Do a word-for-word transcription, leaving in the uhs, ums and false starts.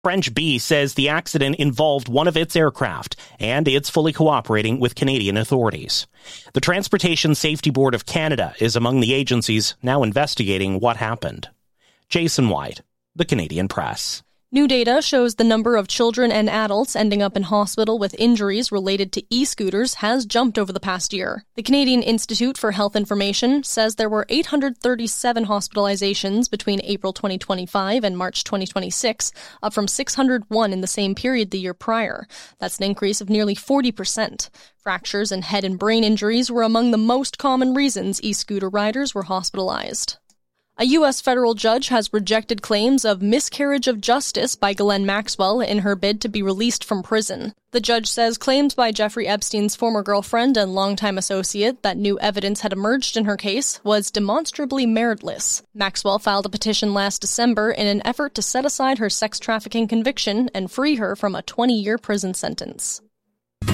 French Bee says the accident involved one of its aircraft, and it's fully cooperating with Canadian authorities. The Transportation Safety Board of Canada is among the agencies now investigating what happened. Jason White, The Canadian Press. New data shows the number of children and adults ending up in hospital with injuries related to e-scooters has jumped over the past year. The Canadian Institute for Health Information says there were eight hundred thirty-seven hospitalizations between April twenty twenty-five and March twenty twenty-six, up from six hundred one in the same period the year prior. That's an increase of nearly forty percent. Fractures and head and brain injuries were among the most common reasons e-scooter riders were hospitalized. A U S federal judge has rejected claims of miscarriage of justice by Ghislaine Maxwell in her bid to be released from prison. The judge says claims by Jeffrey Epstein's former girlfriend and longtime associate that new evidence had emerged in her case was demonstrably meritless. Maxwell filed a petition last December in an effort to set aside her sex trafficking conviction and free her from a twenty-year prison sentence.